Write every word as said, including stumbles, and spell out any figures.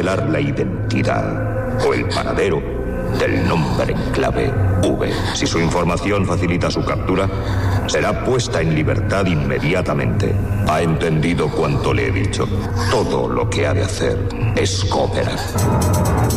revelar la identidad o el paradero del nombre en clave V. Si su información facilita su captura, será puesta en libertad inmediatamente. ¿Ha entendido cuanto le he dicho? Todo lo que ha de hacer es cooperar.